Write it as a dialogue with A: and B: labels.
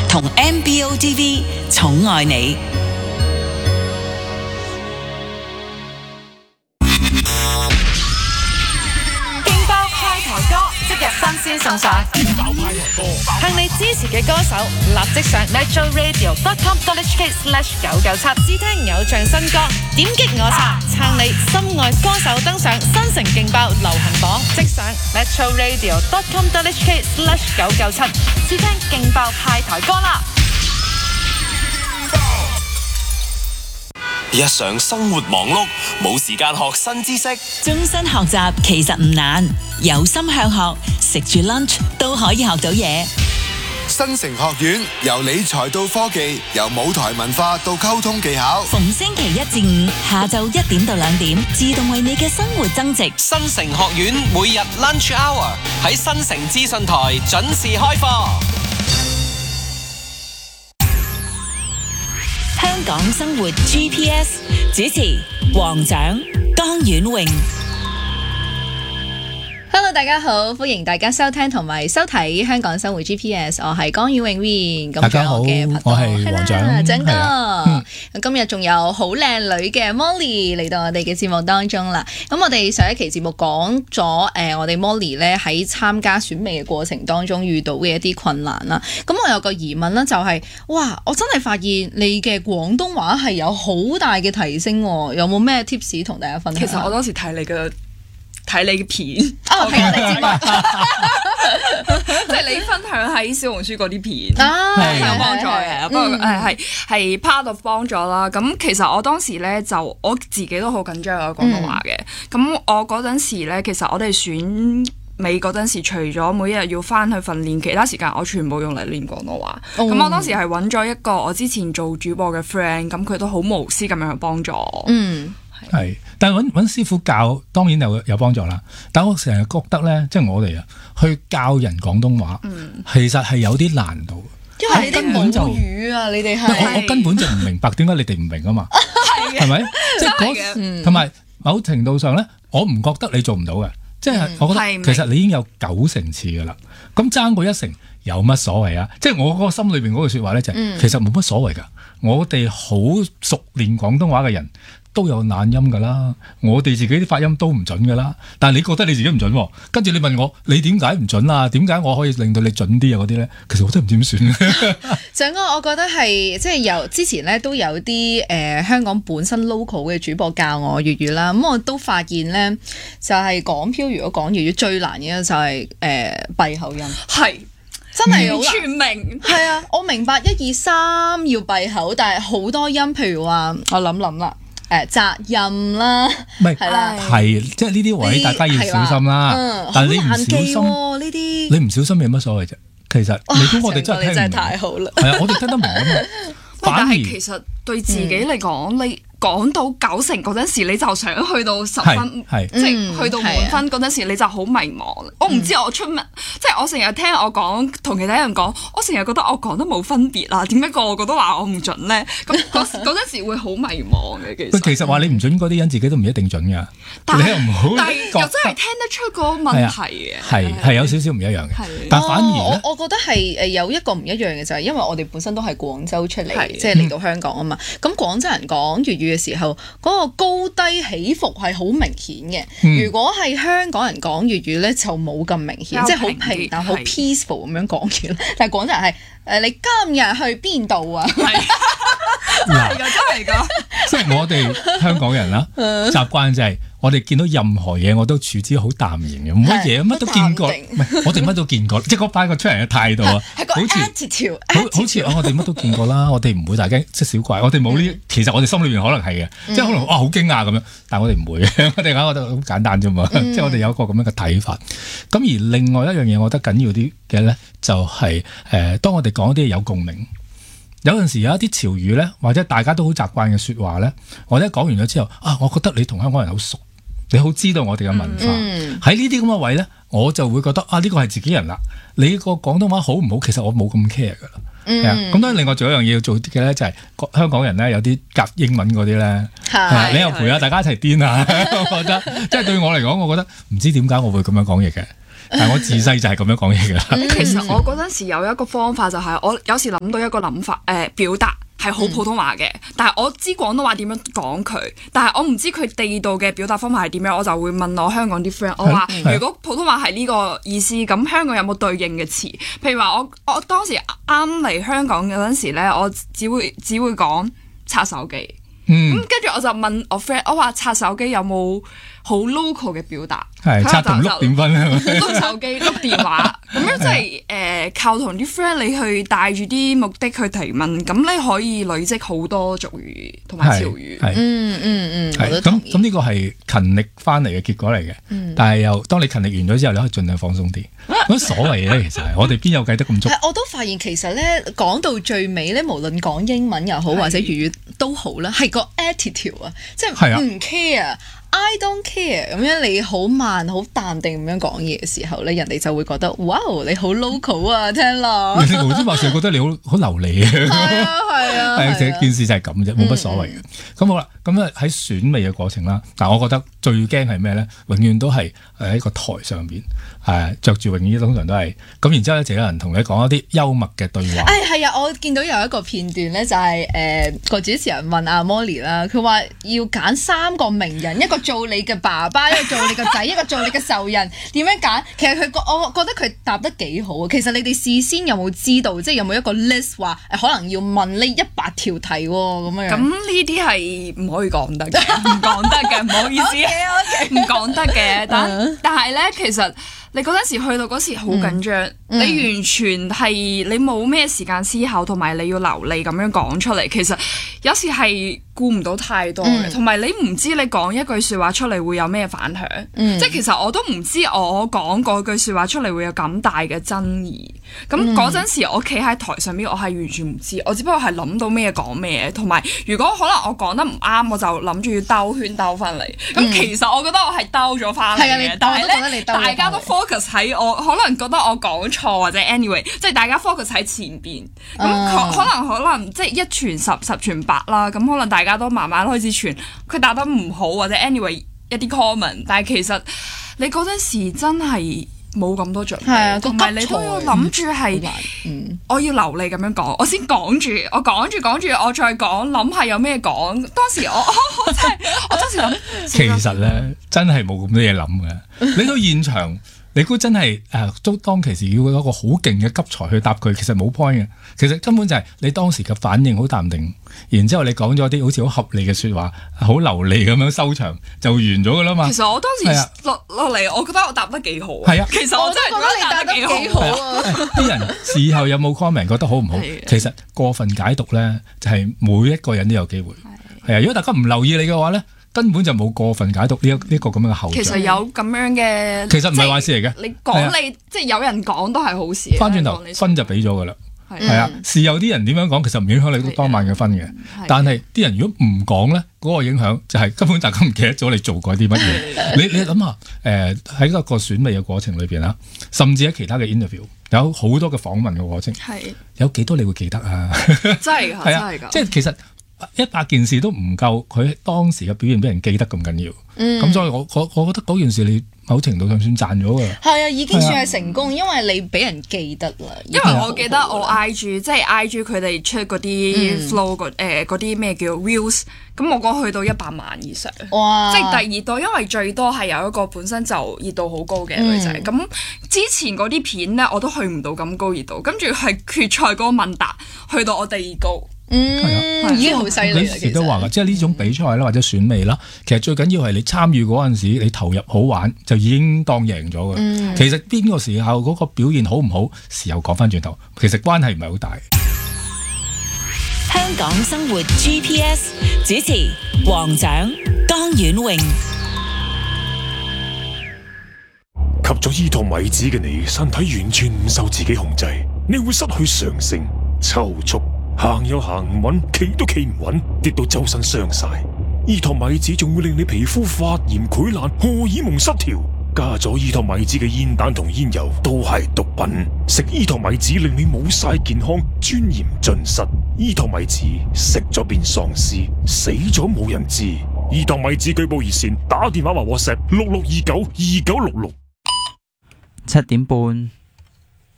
A: 同 MBOTV 寵愛你。
B: 勁爆派台歌，即日新鮮送上。向你支持嘅歌手，立即上 metroradio.com.hk/997 試聽偶像新歌，點擊我撐你心愛歌手登上新城勁爆流行榜，即上 metroradio.com.hk/997 試聽勁爆派台歌啦！
C: 日常生活忙碌，冇時間學新知識。
A: 終身學習其實唔難，有心向學，食住 lunch 都可以學到嘢。
D: 新城學院由理財到科技，由舞台文化到溝通技巧，
A: 逢星期1至5下晝1點到2點，自動為你嘅生活增值。
C: 新城學院每日 lunch hour 喺新城資訊台準時開課。
A: 香港生活 GPS 主持黃獎、江婉穎。
E: Hello， 大家好，歡迎大家收聽同埋收睇香港生活 GPS， 我係江婉穎 Win，
F: 大家好，我係黃獎
E: 獎哥。今日仲有好靚女嘅 Molly 嚟到我哋嘅節目當中啦。咁我哋上一期節目講咗我哋 Molly 咧喺參加選美嘅過程當中遇到嘅一啲困難啦。咁我有個疑問啦，就係哇，我真係發現你嘅廣東話係有好大嘅提升喎，有冇咩 tips 同大家分享？
G: 其實我當時睇你嘅片，
E: 睇我哋節目，
G: 即係你分享喺小紅書嗰啲片，
E: 係
G: 有幫助嘅。不過係 part of 幫助啦。咁其實我當時咧就我自己都好緊張嘅廣東話嘅。咁我嗰陣時咧，其實我哋選美嗰陣時，除咗每一日要翻去訓練，其他時間我全部用嚟練廣東話。咁我當時係揾咗一個我之前做主播嘅 friend，咁佢都好無私咁樣去幫助我。
F: 係，但係揾師傅教當然有幫助啦。但我成日覺得咧，即係我哋去教人廣東話，其實係有啲難度。
E: 因為你哋母語啊，你哋係
F: 我根本就唔明白點解你哋唔明啊嘛，係咪？即係同埋某程度上咧，我唔覺得你做唔到嘅，即係我覺得其實你已經有90次噶啦，咁爭過1成有乜所謂啊？即係我嗰個心裏邊嗰句説話咧就係，其實冇乜所謂㗎。我哋好熟練廣東話嘅人都有懶音㗎啦，我哋自己啲發音都唔準㗎啦。但係你覺得你自己唔準喎，跟住你問我你點解唔準啊？點解我可以令到你準啲啊？嗰啲咧，其實我真係唔知點算。
E: 獎哥，我覺得係即係由之前咧都有啲香港本身 local 嘅主播教我粵語啦，咁我都發現咧就係港漂如果講粵語最難嘅就係閉口音，
G: 係。
E: 真係好
G: 全明，
E: 係啊！我明白1、2、3要閉口，但係好多音，譬如話我諗啦，責任啦，係啦，
F: 係即係呢啲位大家要小心啦。但係你唔小心
E: 呢啲，
F: 你唔小心有乜所謂啫？其實你估我哋真係聽唔明，
E: 真係太好啦。
F: 係啊，我哋聽得明啊嘛。
G: 但係其實對自己嚟講，你講到90嗰陣時，你就想去到10分，即係去到滿分嗰陣時，你就好迷茫。我唔知我出乜，即係我成日聽我講，同其他人講，我成日覺得我講得冇分別啦。點解個個都話我唔準咧？咁嗰陣時會好迷茫嘅。
F: 其實話你唔準嗰啲人自己都唔一定準㗎。
G: 但係
F: 又真
G: 係聽得出個問題嘅。
F: 係有少少唔一樣嘅。但反而
E: 我覺得係有一個唔一樣嘅就係因為我哋本身都係廣州出嚟，即係嚟到香港啊嘛。咁廣州人講粵語嘅時候，嗰個高低起伏係好明顯嘅。如果係香港人講粵語咧，就冇咁明顯，即係好平淡、好 peaceful 咁樣講嘢。但係廣州人係你今日去邊度啊？
G: 真係㗎，
F: 即係我哋香港人啦，習慣就係我哋見到任何嘢我都處之好淡然嘅，冇乜嘢，乜都見過，唔係我哋乜都見過，即係嗰擺個出人嘅態度啊，好似我哋乜都見過啦，我哋唔會大驚即小怪，我哋冇呢，其實我哋心裏邊可能係嘅，即係可能哇好驚訝咁樣，但係我哋唔會嘅，我哋覺得好簡單啫嘛，即係我哋有一個咁樣嘅睇法。咁而另外一樣嘢，我覺得緊要啲嘅咧，就係當我哋講啲嘢有共鳴。有陣時有一啲潮語咧，或者大家都好習慣嘅説話咧，或者講完咗之後啊，我覺得你同香港人好熟，你好知道我哋嘅文化。喺呢啲咁嘅位咧，我就會覺得啊，呢個係自己人啦。你個廣東話好唔好？其實我冇咁 care 噶啦。咁當然另外仲有一樣嘢要做嘅咧，就係香港人咧有啲夾英文嗰啲咧，你又陪下大家一齊癲啊！我覺得即係對我嚟講，我覺得唔知點解我會咁樣講嘢嘅。 但係我自細就係咁樣講嘢㗎啦。
G: 其實我嗰陣時有一個方法就係我有時諗到一個諗法表達。係好普通話嘅，但係我知廣東話點樣講佢，但係我唔知佢地道嘅表達方法係點樣，我就會問我香港啲 friend， 我話如果普通話係呢個意思，咁香港有冇對應嘅詞？譬如話我當時啱嚟香港嗰陣時咧，我只會講刷手機，咁跟住我就問我 friend， 我話刷手機有冇好 local 嘅表達？
F: 係刷同碌點分咧？
G: 碌手機、碌電話，咁樣即係靠同啲 friend 你去帶住啲目的去提問，咁你可以累積好多俗語同埋潮語。
F: 係咁呢個係勤力翻嚟嘅結果嚟嘅。但係又當你勤力完咗之後，你可以盡量放鬆啲。冇所謂咧，其實我哋邊有計得咁足？
E: 我都發現其實咧講到最尾咧，無論講英文又好或者粵語都好啦，係個 attitude 啊，即係唔 care。I don't care 咁樣，你好慢好淡定咁樣講嘢嘅時候咧，人哋就會覺得哇你好 local 啊，聽落
F: 人哋無端白事覺得你好流利嘅。係啊，件事就係咁啫，冇乜所謂嘅。咁好啦，咁啊喺選美嘅過程啦，但係我覺得最驚係咩咧？永遠都係喺個台上邊着住泳衣，通常都係咁，然之後咧就有人同你講一啲幽默嘅對話。
E: 係啊，我見到有一個片段咧，就係個主持人問阿 Molly 啦，佢話要揀3個名人，一個做你嘅爸爸，一個做你嘅仔，一個做你嘅仇人，點樣揀？其實我覺得佢答得幾好啊。其實你哋事先有冇知道，即係有冇一個 list 話可能要問呢100條題咁樣？
G: 咁呢啲係唔可以講得嘅，唔講得嘅，唔好意思，唔講得嘅。但係咧，其實你嗰陣時去到嗰時好緊張，你完全係你冇咩時間思考，同埋你要流利咁樣講出嚟。其實有時係顧唔到太多嘅，同埋你唔知你講一句説話出嚟會有咩反響。即係其實我都唔知我講嗰句説話出嚟會有咁大嘅爭議。咁嗰陣時我企喺台上面，我係完全唔知，我只不過係諗到咩講咩，同埋如果可能我講得唔啱，我就諗住要兜圈兜翻嚟。咁其實我覺得我係兜咗翻嚟嘅，但係咧大家都focus 喺我，可能覺得我講錯或者 anyway， 即係大家 focus 喺前邊。咁可能即係一傳十，十傳百啦。咁可能大家都慢慢開始傳，佢答得唔好或者 anyway 一啲 comment， 但係其實你嗰陣時真係冇咁多準備，同埋你都要諗住係我要流利咁樣講，我先講住，我講住，我再講，諗下有咩講。當時我當時諗，
F: 其實咧真係冇咁多嘢諗嘅。你到現場，你估真係都當其時要一個好勁嘅急才去答佢，其實冇 point 嘅。其實根本就係你當時嘅反應好淡定，然之後你講咗啲好似好合理嘅説話，好流利咁樣收場就完咗噶啦嘛。
G: 其實我當時落嚟，我覺得我答得幾好。
F: 係啊，
G: 其實我真係覺得你答得幾好啊！
F: 啲人事後有冇 comment 覺得好唔好？其實過分解讀咧，就係每一個人都有機會。係啊，如果大家唔留意你嘅話咧，根本就冇過分解讀呢個咁樣嘅後像。
G: 其實有咁樣嘅，
F: 其實唔係壞事嚟嘅。
G: 你講你即係有人講都係好事。
F: 翻轉頭分就俾咗噶啦，係啊。事後啲人點樣講，其實唔影響你當晚嘅分嘅。但係啲人如果唔講咧，嗰個影響就係根本大家唔記得咗你做過啲乜嘢。你諗下，喺一個選美嘅過程裏邊啊，甚至喺其他嘅 interview 有好多嘅訪問嘅過程，有幾多你會記得啊？
G: 真係㗎，真係㗎。
F: 即係其實100件事都唔夠佢當時嘅表現俾人記得咁緊要。咁所以我覺得嗰件事你某程度上算賺咗㗎。
E: 係啊，已經算係成功，因為你俾人記得啦。
G: 因為我記得我 IG 即係 IG 佢哋出嗰啲 flow 嗰啲咩叫 views， 咁我講去到100萬以上。哇！即係第二度，因為最多係有一個本身就熱度好高嘅女仔。咁之前嗰啲片咧，我都去唔到咁高熱度，跟住係決賽嗰個問答去到我第2高。
E: 已經好犀利啦！
F: 你時都話㗎，即係呢種比賽啦，或者選美啦，其實最緊要係你參與嗰陣時，你投入好玩，就已經當贏咗㗎。其實邊個時候嗰個表現好唔好，時候講翻轉頭，其實關係唔係好大。
A: 香港生活 GPS 主持黃獎、江婉穎。
H: 吸咗依托米子嘅你，身體完全唔受自己控制，你會失去常性、抽搐。行又行唔穩，企都企唔穩，跌到周身傷晒。依托米子仲會令你皮膚發炎潰爛、荷爾蒙失調。加咗依托米子嘅煙彈同煙油都係毒品。食依托米子令你冇晒健康，尊嚴盡失。依托米子食咗變喪屍，死咗冇人知。依托米子舉報熱線，打電話或 WhatsApp 66292966。
I: 7點半。